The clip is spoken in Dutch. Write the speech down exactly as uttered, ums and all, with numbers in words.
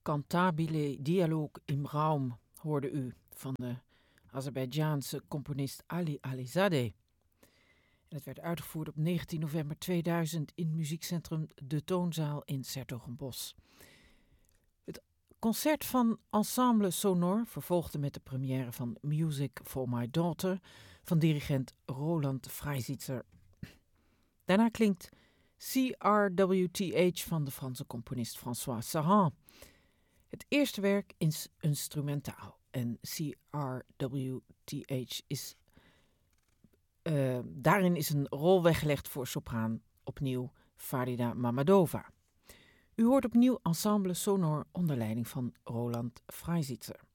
Cantabile Dialoog im Raum hoorde u van de Azerbeidzjaanse componist Ali Alizadeh. En het werd uitgevoerd op negentien november tweeduizend in muziekcentrum De Toonzaal in 's-Hertogenbosch. Het concert van Ensemble Sonor vervolgde met de première van Music for My Daughter van dirigent Roland Freisitzer. Daarna klinkt C R W T H van de Franse componist François Sahan. Het eerste werk is instrumentaal en C R W T H is... Uh, daarin is een rol weggelegd voor sopraan, opnieuw Farida Mamadova. U hoort opnieuw Ensemble Sonor onder leiding van Roland Freisitzer.